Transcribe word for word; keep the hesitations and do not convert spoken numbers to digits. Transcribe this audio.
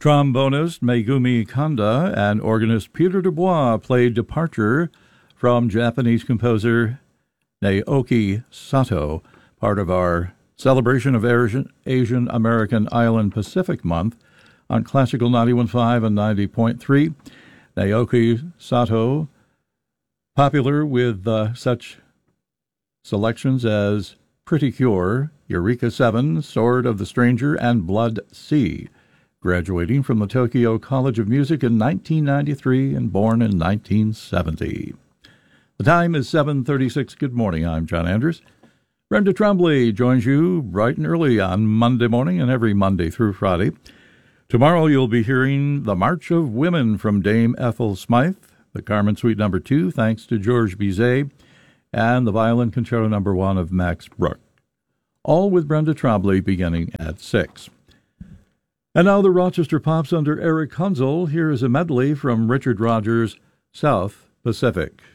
Trombonist Megumi Kanda and organist Peter Dubois played Departure from Japanese composer Naoki Sato, part of our celebration of Asian, Asian American Island Pacific Month on Classical ninety-one point five and ninety point three. Naoki Sato, popular with uh, such selections as Pretty Cure, Eureka seven, Sword of the Stranger, and Blood Sea. Graduating from the Tokyo College of Music in nineteen ninety-three and born in nineteen seventy. The time is seven thirty-six. Good morning. I'm John Andrews. Brenda Tremblay joins you bright and early on Monday morning and every Monday through Friday. Tomorrow you'll be hearing The March of Women from Dame Ethel Smythe, the Carmen Suite number two, thanks to Georges Bizet, and the Violin Concerto number one of Max Bruch. All with Brenda Tremblay beginning at six. And now the Rochester Pops under Eric Hunzel. Here is a medley from Richard Rogers' South Pacific.